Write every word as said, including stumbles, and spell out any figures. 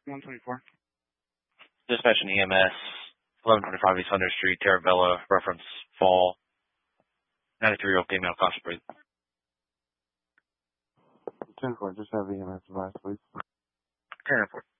one twenty-four. Dispatch and E M S, eleven twenty-five East Hunter Street, Terravella, reference fall, ninety-three-year-old female, conscious breathing. ten four, just have E M S advice, please. ten four.